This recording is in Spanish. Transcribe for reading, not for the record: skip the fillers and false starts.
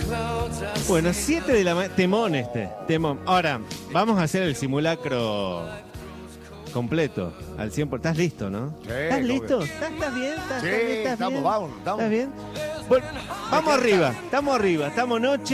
Bueno, 7 de la mañana. Temón este. Temón. Ahora, vamos a hacer el simulacro completo. Al 100%. ¿Estás listo, no? Sí, ¿Estás listo? ¿Estás bien? Sí, ¿Estás estamos, bien? vamos. ¿Estás bien? Bueno, vamos arriba. Estamos noche.